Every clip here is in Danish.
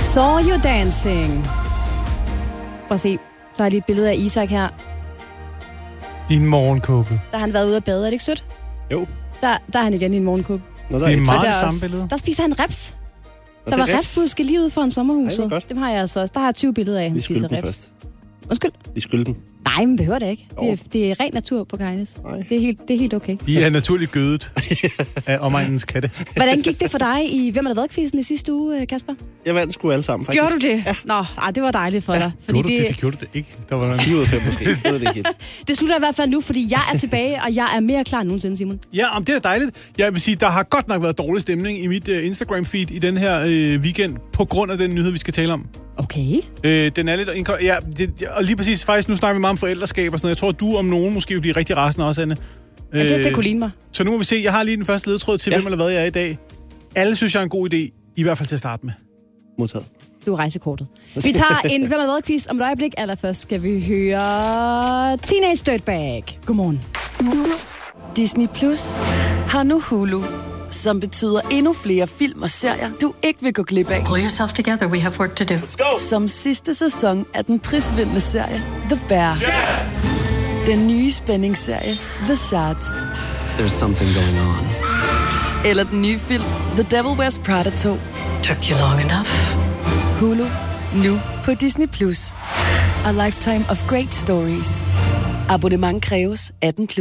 Saw You Dancing. Prøv at se. Der er lige et billede af Isak her. I en morgenkåbe. Der har han været ude at bade. Er det ikke sødt? Jo. Der er han igen i en morgenkåbe. Nå, det er meget det samme billede. Der spiser han reps. Der var repsbuske lige ude foran sommerhuset. Ej, dem har jeg altså også. Der har jeg 20 billeder af, han spiser reps. Først. Undskyld? De skylder dem. Nej, men behøver det ikke. Det er ren natur på Kajnes. Det er helt okay. I er naturligt gødet af omegnens katte. Hvordan gik det for dig i Hvem er der været-quizzen i sidste uge, Kasper? Jeg vandt sgu alle sammen, faktisk. Gjorde du det? Ja. Nå, det var dejligt for dig. Fordi det gjorde du det ikke. Der var 4 ud af 5 måske. Det slutter i hvert fald nu, fordi jeg er tilbage, og jeg er mere klar end nogensinde, Simon. Ja, det er dejligt. Jeg vil sige, der har godt nok været dårlig stemning i mit Instagram-feed i den her weekend, på grund af den nyhed, vi skal tale om. Okay. Den er lidt... og lige præcis, faktisk, nu snakker vi meget om forældreskab og sådan noget. Jeg tror, du om nogen måske vil blive rigtig rasende også, Anne. Ja, det kunne ligne mig. Så nu må vi se. Jeg har lige den første ledetråd til, hvem eller hvad jeg er i dag. Alle synes, jeg er en god idé. I hvert fald til at starte med. Modtaget. Du er rejsekortet. Vi tager en Hvem er der været-quiz om et øjeblik. Allerførst skal vi høre Teenage Dirtbag. Godmorgen. Disney Plus har nu Hulu, som betyder endnu flere film og serier, du ikke vil gå glip af. Pull yourself together, we have work to do. Let's go! Som sidste sæson af den prisvindende serie The Bear. Yeah! Den nye spændingsserie The Shards. There's something going on. Eller den nye film The Devil Wears Prada 2. Took you long enough. Hulu, nu på Disney Plus. A lifetime of great stories. Abonnement kræves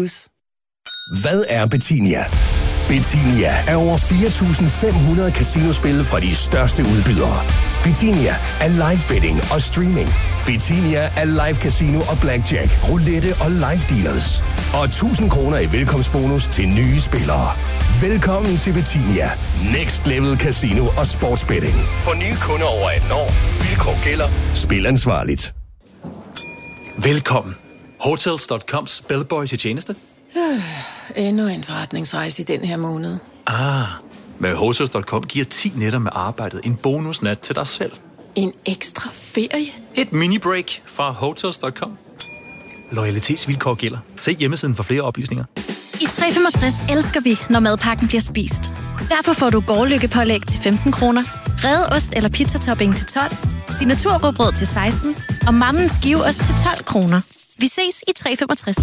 18+. Hvad er Betinia? Betinia er over 4.500 casinospil fra de største udbydere. Betinia er live betting og streaming. Betinia er live casino og blackjack, roulette og live dealers. Og 1.000 kroner i velkomstbonus til nye spillere. Velkommen til Betinia. Next level casino og sportsbetting. For nye kunder over 18 år. Vilkår gælder. Spil ansvarligt. Velkommen. Hotels.coms bellboy til tjeneste. Endnu en forretningsrejse i den her måned. Med Hotels.com giver 10 nætter med arbejdet en bonusnat til dig selv. En ekstra ferie? Et mini-break fra Hotels.com. Loyalitetsvilkår gælder. Se hjemmesiden for flere oplysninger. I 365 elsker vi, når madpakken bliver spist. Derfor får du gårdløkkepålæg til 15 kroner, revet ost eller pizzatopping til 12, signaturrugbrød til 16 og mammens skiveost til 12 kroner. Vi ses i 365.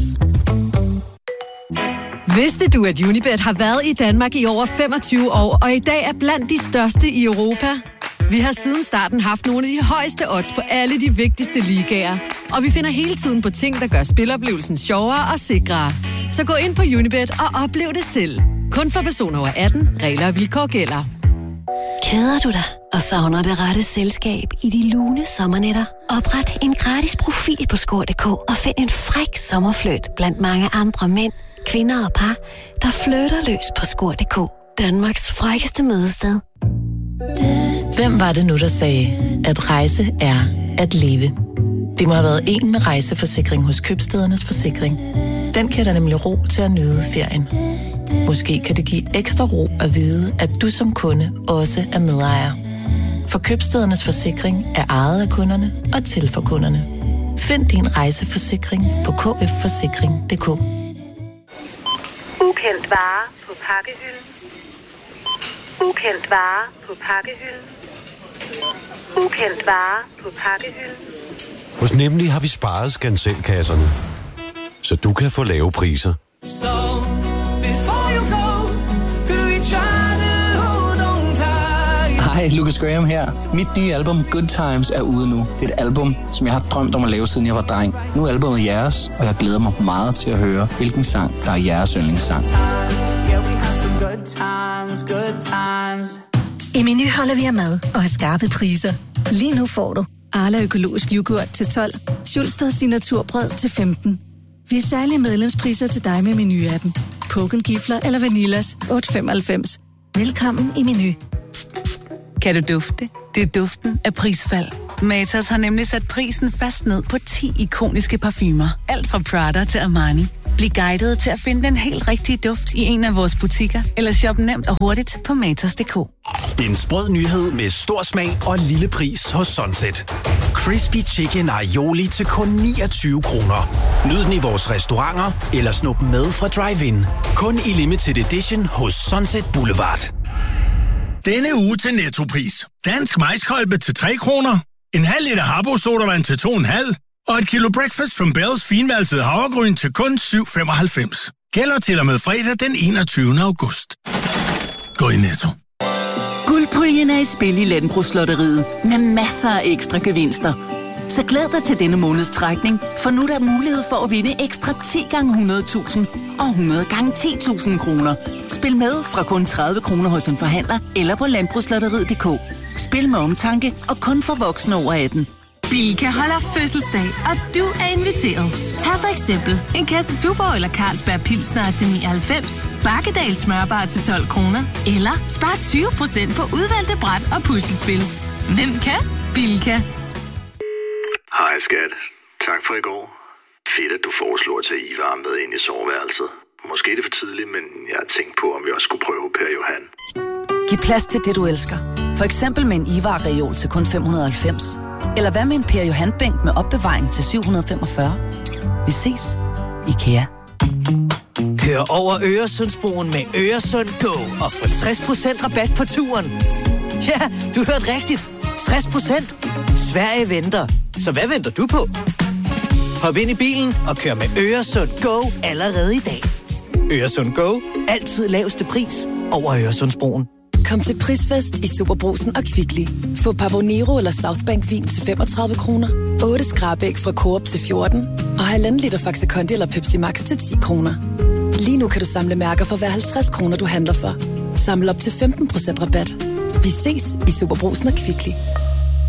Vidste du, at Unibet har været i Danmark i over 25 år, og i dag er blandt de største i Europa? Vi har siden starten haft nogle af de højeste odds på alle de vigtigste ligaer. Og vi finder hele tiden på ting, der gør spiloplevelsen sjovere og sikrere. Så gå ind på Unibet og oplev det selv. Kun for personer over 18. Regler og vilkår gælder. Keder du dig og savner det rette selskab i de lune sommernætter? Opret en gratis profil på Skor.dk og find en fræk sommerfløjt blandt mange andre mænd, kvinder og par, der flytter løs på Skor.dk. Danmarks frækkeste mødested. Hvem var det nu, der sagde, at rejse er at leve? Det må have været en med rejseforsikring hos Købstædernes Forsikring. Den kan der nemlig ro til at nyde ferien. Måske kan det give ekstra ro at vide, at du som kunde også er medejer. For Købstædernes Forsikring er ejet af kunderne og til for kunderne. Find din rejseforsikring på kfforsikring.dk. Ukendt vare på pakkehylden. Ukendt vare på pakkehylden. Ukendt vare på pakkehylden. Hos Nemlig har vi sparet skanselkasserne, så du kan få lave priser. Hej, Lucas Graham her. Mit nye album Good Times er ude nu. Det er et album, som jeg har drømt om at lave, siden jeg var dreng. Nu er albumet jeres, og jeg glæder mig meget til at høre, hvilken sang, der er jeres yndlingssang. I Meny holder vi af mad og har skarpe priser. Lige nu får du Arla økologisk yoghurt til 12, Schulstad signaturbrød til 15. Vi er særlige medlemspriser til dig med Meny-appen. Poken Gifler eller Vanillas 8,95. Velkommen i Meny. Kan du dufte? Det er duften af prisfald. Matas har nemlig sat prisen fast ned på 10 ikoniske parfumer. Alt fra Prada til Armani. Bliv guidet til at finde den helt rigtige duft i en af vores butikker, eller shop nemt og hurtigt på matas.dk. En sprød nyhed med stor smag og lille pris hos Sunset. Crispy Chicken Aioli til kun 29 kroner. Nyd den i vores restauranter, eller snup med fra drive-in. Kun i limited edition hos Sunset Boulevard. Denne uge til Nettopris. Dansk majskolbe til 3 kroner. En halv liter Harbo sodavand til 2,5. Og et kilo Breakfast from Bells finvalset havregryn til kun 7,95. Gælder til og med fredag den 21. august. Gå i Netto. Guldpuljen er i spil i Landbrugslotteriet med masser af ekstra gevinster. Så glæd dig til denne måneds trækning, for nu er der mulighed for at vinde ekstra 10 gange 100.000 og 100 gange 10.000 kroner. Spil med fra kun 30 kroner hos en forhandler eller på landbrugslotteriet.dk. Spil med omtanke og kun for voksne over 18. Bilka holder fødselsdag, og du er inviteret. Tag for eksempel en kasse Tuborg eller Carlsberg Pilsner til 99, Bakkedal smørbar til 12 kroner, eller spar 20% på udvalgte bræt og puslespil. Hvem kan? Bilka. Hej skat. Tak for i går. Fedt, at du foreslår at tage Ivar med ind i soveværelset. Måske er det for tidligt, men jeg har tænkt på, om vi også skulle prøve Per Johan. Giv plads til det, du elsker. For eksempel med en Ivar-reol til kun 590. Eller hvad med en Per Johan-bænk med opbevaring til 745? Vi ses. IKEA. Kør over Øresundsbroen med Øresund Go og få 60% rabat på turen. Ja, du hørte rigtigt. 60%. Sverige venter. Så hvad venter du på? Hop ind i bilen og kør med Øresund Go allerede i dag. Øresund Go. Altid laveste pris over Øresundsbroen. Kom til Prisfest i Superbrugsen og Kvickly. Få Pavonero eller Southbank vin til 35 kroner. 8 skrabæg fra Coop til 14. Og 1,5 liter Faxe Kondi eller Pepsi Max til 10 kroner. Lige nu kan du samle mærker for hver 50 kroner, du handler for. Samle op til 15% rabat. Vi ses i Superbrugsen og Kvickly.